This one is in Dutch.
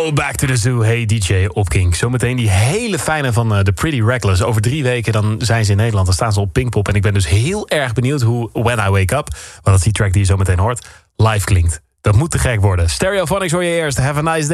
Back to the Zoo. Hey DJ Opking. Zometeen die hele fijne van The Pretty Reckless. Over 3 weken dan zijn ze in Nederland. Dan staan ze op Pinkpop. En ik ben dus heel erg benieuwd hoe When I Wake Up, want dat is die track die je zometeen hoort, live klinkt. Dat moet te gek worden. Stereophonics hoor je eerst. Have a nice day.